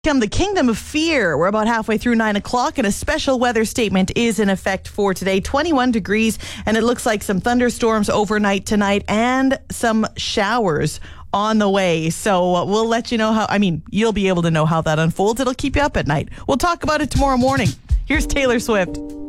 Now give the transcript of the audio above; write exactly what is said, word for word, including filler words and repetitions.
Come the Kingdom of Fear. We're about halfway through nine o'clock, and a special weather statement is in effect for today. twenty-one degrees, and it looks like some thunderstorms overnight tonight and some showers on the way. So uh, we'll let you know how, I mean, you'll be able to know how that unfolds. It'll keep you up at night. We'll talk about it tomorrow morning. Here's Taylor Swift.